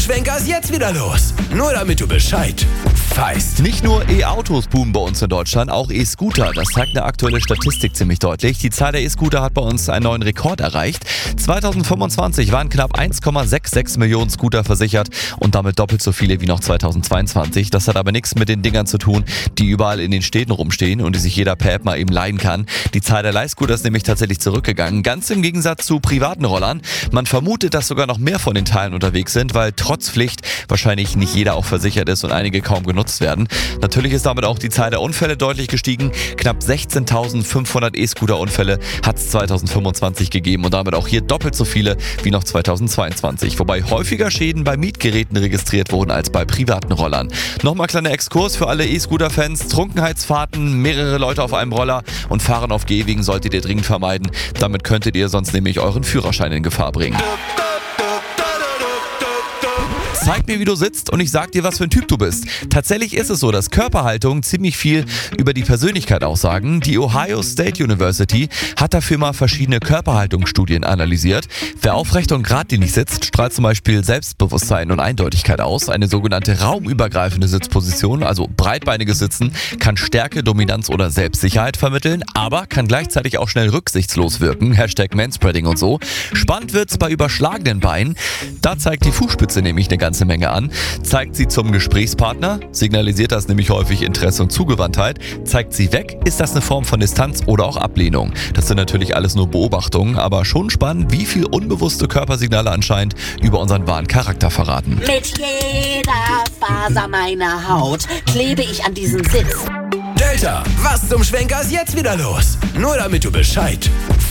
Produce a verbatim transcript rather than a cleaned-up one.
Schwenker ist jetzt wieder los. Nur damit du Bescheid weißt. Nicht nur E-Autos boomen bei uns in Deutschland, auch E-Scooter. Das zeigt eine aktuelle Statistik ziemlich deutlich. Die Zahl der E-Scooter hat bei uns einen neuen Rekord erreicht. zweitausendfünfundzwanzig waren knapp eins Komma sechsundsechzig Millionen Scooter versichert und damit doppelt so viele wie noch zweitausendzweiundzwanzig. Das hat aber nichts mit den Dingern zu tun, die überall in den Städten rumstehen und die sich jeder per App mal eben leihen kann. Die Zahl der Leihscooters ist nämlich tatsächlich zurückgegangen. Ganz im Gegensatz zu privaten Rollern. Man vermutet, dass sogar noch mehr von den Teilen unterwegs sind, weil trotz Pflicht wahrscheinlich nicht jeder auch versichert ist und einige kaum genutzt werden. Natürlich ist damit auch die Zahl der Unfälle deutlich gestiegen. Knapp sechzehntausendfünfhundert E-Scooter-Unfälle hat es zweitausendfünfundzwanzig gegeben und damit auch hier doppelt so viele wie noch zweitausendzweiundzwanzig. Wobei häufiger Schäden bei Mietgeräten registriert wurden als bei privaten Rollern. Nochmal kleiner Exkurs für alle E-Scooter-Fans. Trunkenheitsfahrten, mehrere Leute auf einem Roller und Fahren auf Gehwegen solltet ihr dringend vermeiden. Damit könntet ihr sonst nämlich euren Führerschein in Gefahr bringen. Zeig mir, wie du sitzt und ich sag dir, was für ein Typ du bist. Tatsächlich ist es so, dass Körperhaltung ziemlich viel über die Persönlichkeit aussagen. Die Ohio State University hat dafür mal verschiedene Körperhaltungsstudien analysiert. Wer aufrecht und geradlinig sitzt, strahlt zum Beispiel Selbstbewusstsein und Eindeutigkeit aus. Eine sogenannte raumübergreifende Sitzposition, also breitbeiniges Sitzen, kann Stärke, Dominanz oder Selbstsicherheit vermitteln, aber kann gleichzeitig auch schnell rücksichtslos wirken. Hashtag Manspreading und so. Spannend wird's bei überschlagenen Beinen. Da zeigt die Fußspitze nämlich eine ganze Menge an. Zeigt sie zum Gesprächspartner, signalisiert das nämlich häufig Interesse und Zugewandtheit. Zeigt sie weg, ist das eine Form von Distanz oder auch Ablehnung. Das sind natürlich alles nur Beobachtungen, aber schon spannend, wie viel unbewusste Körpersignale anscheinend über unseren wahren Charakter verraten. Mit jeder Faser meiner Haut klebe ich an diesem Sitz. Delta, was zum Schwenker ist jetzt wieder los? Nur damit du Bescheid